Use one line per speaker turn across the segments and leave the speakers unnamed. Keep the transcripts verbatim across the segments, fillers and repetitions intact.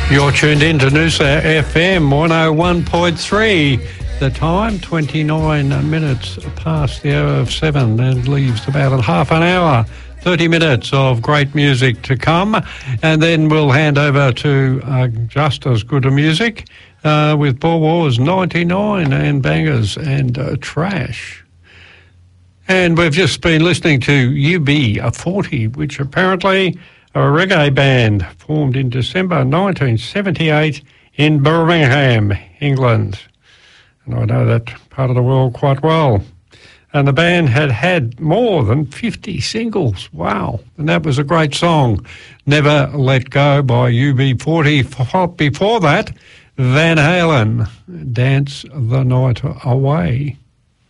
You're tuned in to Noosa F M one oh one point three. The time, twenty-nine minutes past the hour of seven, and leaves about a half an hour, thirty minutes of great music to come. And then we'll hand over to uh, just as good a music uh, with Boer Wars ninety-nine and Bangers and uh, Trash. And we've just been listening to U B forty, which apparently are a reggae band formed in December nineteen seventy-eight in Birmingham, England. And I know that part of the world quite well. And the band had had more than fifty singles. Wow. And that was a great song, Never Let Go by U B forty. Before that, Van Halen, Dance the Night Away.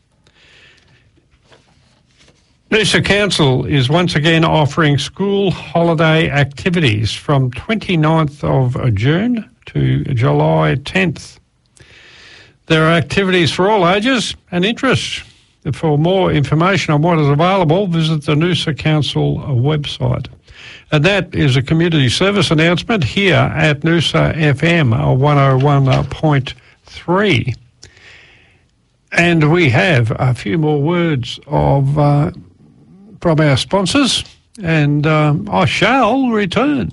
Noosa Council is once again offering school holiday activities from twenty-ninth of June to July tenth. There are activities for all ages and interests. For more information on what is available, visit the Noosa Council website. And that is a community service announcement here at Noosa F M one oh one point three. And we have a few more words of... Uh, from our sponsors, and um, I shall return.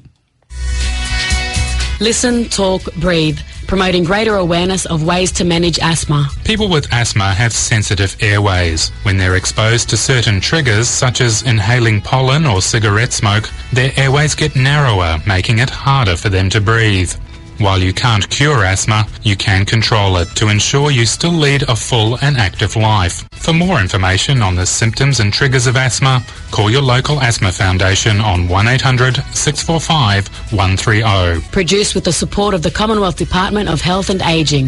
Listen, talk, breathe. Promoting greater awareness of ways to manage asthma.
People with asthma have sensitive airways. When they're exposed to certain triggers, such as inhaling pollen or cigarette smoke, their airways get narrower, making it harder for them to breathe. While you can't cure asthma, you can control it to ensure you still lead a full and active life. For more information on the symptoms and triggers of asthma, call your local asthma foundation on one eight hundred six four five one three zero.
Produced with the support of the Commonwealth Department of Health and Ageing.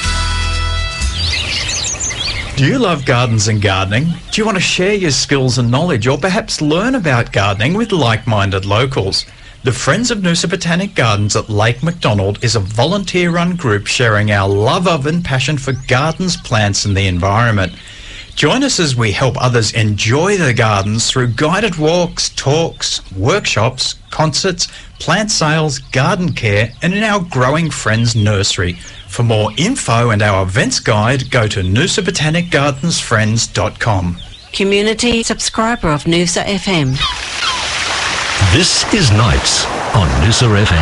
Do you love gardens and gardening? Do you want to share your skills and knowledge, or perhaps learn about gardening with like-minded locals? The Friends of Noosa Botanic Gardens at Lake MacDonald is a volunteer-run group sharing our love of and passion for gardens, plants and the environment. Join us as we help others enjoy their gardens through guided walks, talks, workshops, concerts, plant sales, garden care and in our growing Friends Nursery. For more info and our events guide, go to noosa botanic gardens friends dot com.
Community subscriber of Noosa F M.
This is Nights on Noosa F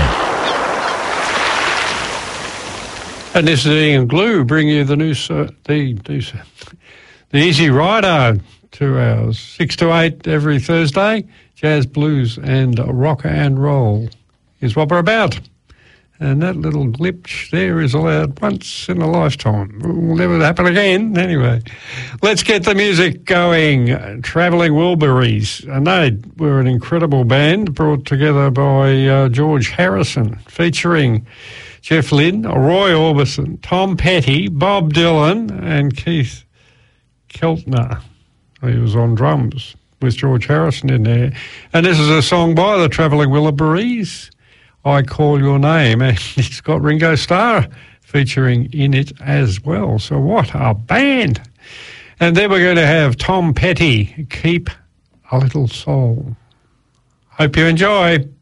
M.
And this is Ian Glue, bringing you the Noosa, the Noosa, the Easy Rider, two hours, six to eight every Thursday. Jazz, blues, and rock and roll is what we're about. And that little glitch there is allowed once in a lifetime. It will never happen again. Anyway, let's get the music going. Travelling Wilburys. And they were an incredible band brought together by uh, George Harrison, featuring Jeff Lynne, Roy Orbison, Tom Petty, Bob Dylan, and Keith Keltner. He was on drums with George Harrison in there. And this is a song by the Travelling Wilburys, I Call Your Name, and it's got Ringo Starr featuring in it as well. So what a band. And then we're going to have Tom Petty, Keep a Little Soul. Hope you enjoy.